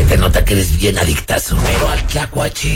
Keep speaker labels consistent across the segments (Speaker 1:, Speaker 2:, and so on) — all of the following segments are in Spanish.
Speaker 1: Se te nota que eres bien adictazo, pero al tlacuache.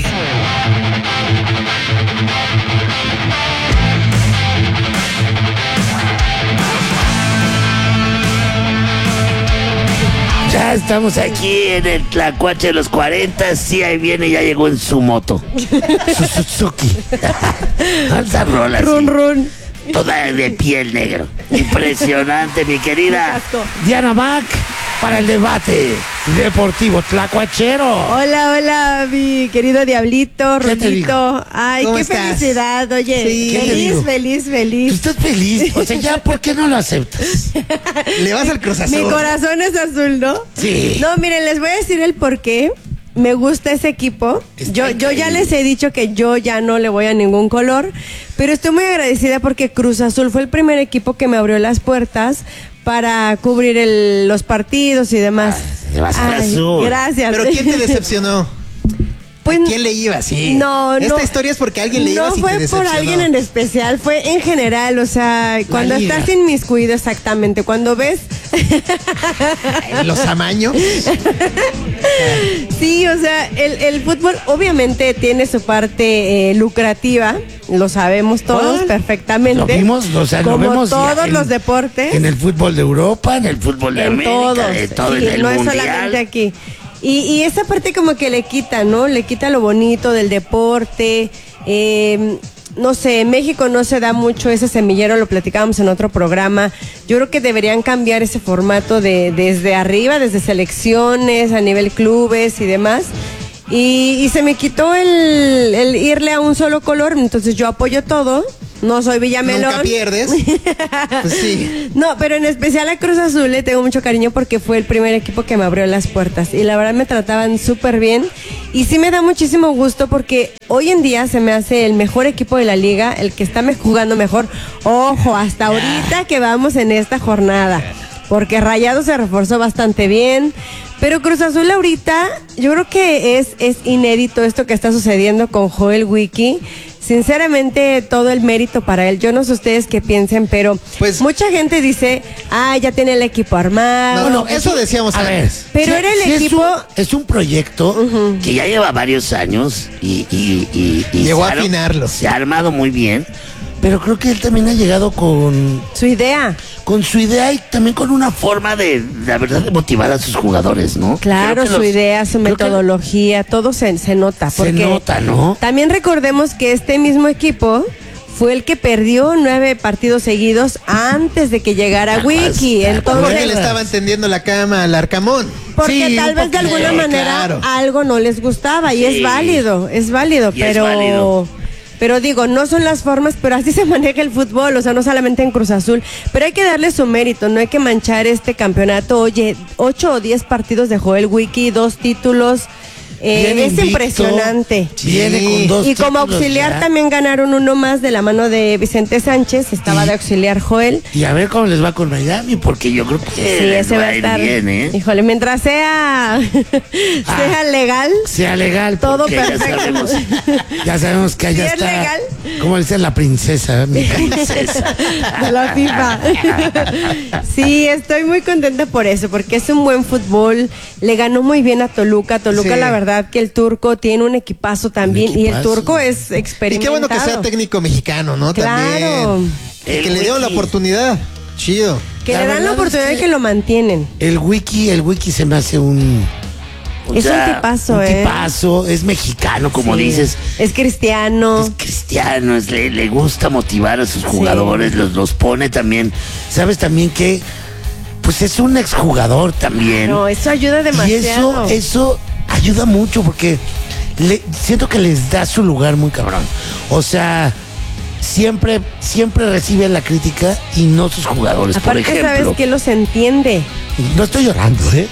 Speaker 1: Ya estamos aquí en el tlacuache de los 40. Sí, ahí viene, ya llegó en su moto. Su Suzuki. Alza rola,
Speaker 2: Run,
Speaker 1: sí.
Speaker 2: run.
Speaker 1: Toda de piel negro. Impresionante, mi querida Diana Mac, para el debate deportivo tlacuachero.
Speaker 2: Hola, mi querido Diablito,
Speaker 1: ¿Qué te
Speaker 2: Rulito. Ay,
Speaker 3: ¿Cómo
Speaker 2: qué
Speaker 3: estás?
Speaker 2: felicidad, oye.
Speaker 3: Sí.
Speaker 1: ¿Qué te digo?
Speaker 2: Feliz.
Speaker 1: Tú estás feliz. O sea, ya, ¿por qué no lo aceptas?
Speaker 3: Le vas al Cruz Azul.
Speaker 2: Mi corazón es azul, ¿no?
Speaker 1: Sí.
Speaker 2: No, miren, les voy a decir el por qué. Me gusta ese equipo.
Speaker 1: Está
Speaker 2: Yo ya
Speaker 1: increíble.
Speaker 2: les he dicho que yo ya no le voy a ningún color, pero estoy muy agradecida porque Cruz Azul fue el primer equipo que me abrió las puertas para cubrir los partidos y demás.
Speaker 1: te vas al
Speaker 2: Ay,
Speaker 1: azul.
Speaker 2: Gracias.
Speaker 3: ¿Pero quién te decepcionó?
Speaker 2: Pues,
Speaker 3: ¿Quién le iba? Sí.
Speaker 2: No,
Speaker 3: Esta
Speaker 2: no.
Speaker 3: historia es porque alguien le iba
Speaker 2: No
Speaker 3: y
Speaker 2: fue
Speaker 3: te
Speaker 2: por
Speaker 3: decepcionó.
Speaker 2: alguien en especial, fue en general, o sea, cuando
Speaker 1: liga.
Speaker 2: estás inmiscuido exactamente, cuando ves,
Speaker 3: Los amaños.
Speaker 2: sí, o sea, el fútbol obviamente tiene su parte lucrativa, lo sabemos todos
Speaker 1: ¿Cuál?
Speaker 2: perfectamente.
Speaker 1: Lo vimos, o sea, lo
Speaker 2: como
Speaker 1: vemos
Speaker 2: todos
Speaker 1: en-
Speaker 2: los deportes.
Speaker 1: En el fútbol de Europa, en el fútbol de
Speaker 2: En
Speaker 1: América,
Speaker 2: todos,
Speaker 1: de todo,
Speaker 2: sí,
Speaker 1: en el
Speaker 2: no es
Speaker 1: mundial.
Speaker 2: solamente aquí. Y esa parte como que le quita, ¿no? Le quita lo bonito del deporte. No sé, en México no se da mucho ese semillero, lo platicábamos en otro programa. Yo creo que deberían cambiar ese formato desde arriba, desde selecciones, a nivel clubes y demás. Y se me quitó el irle a un solo color, entonces yo apoyo todo. No soy Villamelón.
Speaker 3: Nunca pierdes. Pues sí.
Speaker 2: No, pero en especial a Cruz Azul le tengo mucho cariño porque fue el primer equipo que me abrió las puertas y la verdad me trataban súper bien y sí me da muchísimo gusto porque hoy en día se me hace el mejor equipo de la liga, el que está jugando mejor. Ojo, hasta ahorita que vamos en esta jornada, porque Rayados se reforzó bastante bien, pero Cruz Azul ahorita yo creo que es inédito esto que está sucediendo con Joel Wiki. Sinceramente, todo el mérito para él. Yo no sé ustedes qué piensen, pero
Speaker 3: Pues-
Speaker 2: mucha gente dice, ya tiene el equipo armado.
Speaker 3: No, eso decíamos
Speaker 1: A ver,
Speaker 3: antes.
Speaker 2: Pero era el equipo-
Speaker 1: Es un proyecto que ya lleva varios años y
Speaker 3: Llegó a
Speaker 1: se
Speaker 3: afinarlo.
Speaker 1: Se ha armado muy bien, pero creo que él también ha llegado con
Speaker 2: Su idea.
Speaker 1: su idea y también con una forma de la verdad, de motivar a sus jugadores, ¿no?
Speaker 2: Claro,
Speaker 1: Creo que
Speaker 2: su
Speaker 1: los-
Speaker 2: idea, su
Speaker 1: creo que
Speaker 2: metodología, todo se nota.
Speaker 1: Se
Speaker 2: Porque
Speaker 1: nota, ¿no?
Speaker 2: también recordemos que este mismo equipo fue el que perdió 9 partidos seguidos antes de que llegara Wiki.
Speaker 1: Basta,
Speaker 3: Porque
Speaker 2: Entonces,
Speaker 3: le estaban tendiendo la cama al Arcamón.
Speaker 2: porque
Speaker 1: Sí,
Speaker 2: tal
Speaker 1: un
Speaker 2: vez de
Speaker 1: poquito.
Speaker 2: alguna manera
Speaker 3: Claro.
Speaker 2: algo no les gustaba y
Speaker 1: Sí.
Speaker 2: es válido,
Speaker 1: Y es
Speaker 2: pero
Speaker 1: válido.
Speaker 2: pero digo, no son las formas, pero así se maneja el fútbol, o sea, no solamente en Cruz Azul, pero hay que darle su mérito, no hay que manchar este campeonato. Oye, 8 o 10 partidos de Joel Wiki, 2 títulos,
Speaker 1: Bien
Speaker 2: es
Speaker 1: invicto,
Speaker 2: impresionante.
Speaker 1: Viene con 2
Speaker 2: Y como
Speaker 1: títulos
Speaker 2: auxiliar
Speaker 1: ya.
Speaker 2: también ganaron uno más de la mano de Vicente Sánchez, estaba de auxiliar Joel.
Speaker 1: Y a ver cómo les va con Miami, porque yo creo que
Speaker 2: Sí,
Speaker 1: les
Speaker 2: ese va a
Speaker 1: ir
Speaker 2: estar.
Speaker 1: bien, ¿eh?
Speaker 2: Híjole, mientras sea legal.
Speaker 1: Sea legal,
Speaker 2: Todo
Speaker 1: porque
Speaker 2: perfecto.
Speaker 1: ya sabemos que allá
Speaker 2: Si es
Speaker 1: está,
Speaker 2: legal.
Speaker 1: como dice la princesa, mi princesa.
Speaker 2: De la FIFA. Sí, estoy muy contenta por eso, porque es un buen fútbol. Le ganó muy bien a Toluca. Toluca,
Speaker 3: Sí.
Speaker 2: la verdad, que el turco tiene un equipazo también. Y el
Speaker 1: equipazo.
Speaker 2: turco es
Speaker 3: Y
Speaker 2: experimentado.
Speaker 3: qué bueno que sea técnico mexicano, ¿no?
Speaker 2: Claro.
Speaker 3: También. Y que le dieron la
Speaker 1: Wiki.
Speaker 3: oportunidad. Chido.
Speaker 2: Que
Speaker 1: La
Speaker 2: le dan la
Speaker 1: verdad
Speaker 2: oportunidad
Speaker 1: es
Speaker 2: de que lo mantienen.
Speaker 1: El wiki se me hace
Speaker 2: Es un tipazo,
Speaker 1: un
Speaker 2: ¿eh?
Speaker 1: tipazo, es mexicano, como
Speaker 2: Sí.
Speaker 1: dices.
Speaker 2: Es cristiano.
Speaker 1: Es cristiano, le gusta motivar a sus jugadores, los pone también. ¿Sabes también que? Pues es un exjugador también.
Speaker 2: No, eso ayuda
Speaker 1: y
Speaker 2: demasiado.
Speaker 1: eso ayuda mucho porque siento que les da su lugar muy cabrón. O sea, siempre recibe la crítica y no sus jugadores,
Speaker 2: Aparte,
Speaker 1: por ejemplo.
Speaker 2: sabes que los entiende.
Speaker 1: No estoy llorando, ¿eh?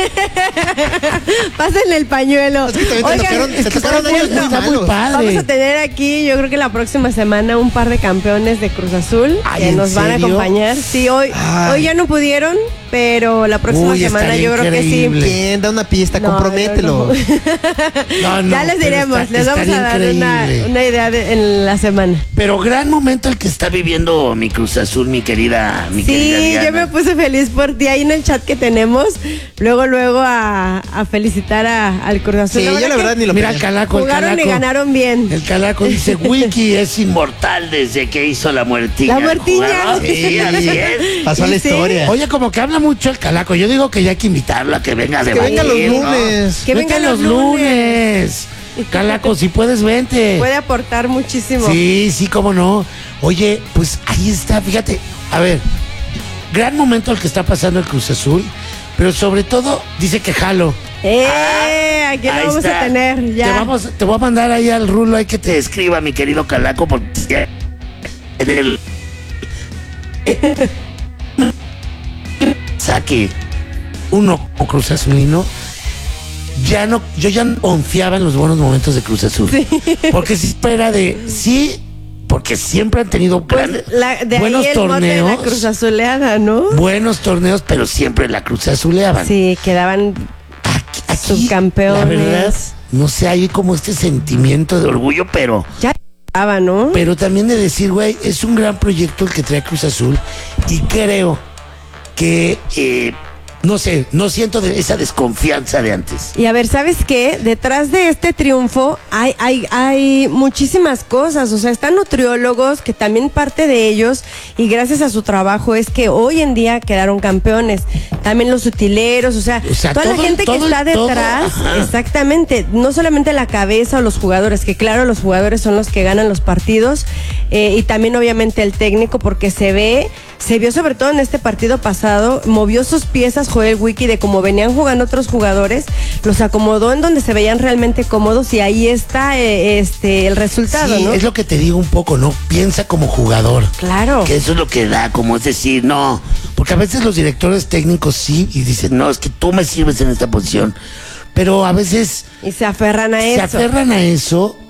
Speaker 2: Pásenle el pañuelo.
Speaker 3: Es que también te tocaron
Speaker 2: por
Speaker 3: años
Speaker 2: cierto,
Speaker 3: muy malos.
Speaker 1: padre.
Speaker 2: vamos a tener aquí, yo creo que la próxima semana, un par de campeones de Cruz Azul
Speaker 1: Ay,
Speaker 2: que
Speaker 1: ¿en
Speaker 2: nos van a
Speaker 1: serio?
Speaker 2: acompañar. Sí, hoy ya no pudieron, pero la próxima
Speaker 1: Uy,
Speaker 2: semana
Speaker 1: estaría
Speaker 2: yo creo que
Speaker 1: increíble.
Speaker 2: sí.
Speaker 3: ¿Quién? Da una pista,
Speaker 2: No,
Speaker 3: compromételo.
Speaker 1: No,
Speaker 2: Ya les
Speaker 1: pero
Speaker 2: diremos, les vamos
Speaker 1: estaría
Speaker 2: a dar
Speaker 1: increíble.
Speaker 2: una idea en la semana.
Speaker 1: Pero gran momento el que está viviendo mi Cruz Azul, mi querida
Speaker 2: Sí,
Speaker 1: Diana.
Speaker 2: yo me puse feliz por ti ahí en el chat que tenemos. Luego a felicitar al Cruz Azul.
Speaker 3: Sí, yo la verdad ni lo
Speaker 1: Mira el
Speaker 3: pensé.
Speaker 1: calaco, el
Speaker 2: jugaron
Speaker 1: calaco.
Speaker 2: y ganaron bien.
Speaker 1: El calaco dice, Wiki es inmortal desde que hizo la muertilla.
Speaker 2: La muertilla.
Speaker 1: Jugador. Sí, así es.
Speaker 3: Pasó la
Speaker 2: Sí.
Speaker 3: historia.
Speaker 1: Oye, como que habla mucho el calaco. Yo digo que ya hay que invitarlo a que venga de
Speaker 3: Que venga los
Speaker 1: batir, ¿no?
Speaker 3: lunes.
Speaker 2: Que venga los
Speaker 1: lunes. Calaco, si puedes, vente.
Speaker 2: Puede aportar muchísimo.
Speaker 1: Sí, sí, cómo no. Oye, pues ahí está, fíjate. A ver, gran momento el que está pasando el Cruz Azul, pero sobre todo dice que jalo.
Speaker 2: Aquí lo
Speaker 1: Ahí
Speaker 2: vamos
Speaker 1: está.
Speaker 2: a tener ya.
Speaker 1: Te voy a mandar ahí al rulo ahí que te escriba, mi querido Calaco, porque en el saque uno con Cruz Azulino, yo ya no confiaba en los buenos momentos de Cruz Azul. Porque si espera porque siempre han tenido
Speaker 2: Pues de
Speaker 1: buenos
Speaker 2: ahí el mote de
Speaker 1: torneos.
Speaker 2: la Cruz Azuleada, ¿no?
Speaker 1: Buenos torneos, pero siempre la Cruz Azuleaban.
Speaker 2: Sí, quedaban
Speaker 1: Aquí,
Speaker 2: subcampeones.
Speaker 1: la verdad, no sé, hay como este sentimiento de orgullo, pero
Speaker 2: ya estaba, ¿no?
Speaker 1: también de decir, güey, es un gran proyecto el que trae Cruz Azul y creo que, no sé, no siento esa desconfianza de antes.
Speaker 2: Y a ver, ¿sabes qué? Detrás de este triunfo hay muchísimas cosas. O sea, están nutriólogos, que también parte de ellos, y gracias a su trabajo es que hoy en día quedaron campeones. También los utileros, o sea toda la gente que está detrás, exactamente, no solamente la cabeza o los jugadores, que claro, los jugadores son los que ganan los partidos, y también obviamente el técnico, porque se vio sobre todo en este partido pasado, movió sus piezas Joel Wiki de cómo venían jugando otros jugadores, los acomodó en donde se veían realmente cómodos y ahí está el resultado,
Speaker 1: Sí,
Speaker 2: ¿no?
Speaker 1: es lo que te digo un poco, ¿no? Piensa como jugador.
Speaker 2: Claro.
Speaker 1: Que eso es lo que da, como es decir, no. Porque a veces los directores técnicos sí, y dicen, no, es que tú me sirves en esta posición. Pero a veces
Speaker 2: Y se aferran a
Speaker 1: se
Speaker 2: eso.
Speaker 1: aferran a eso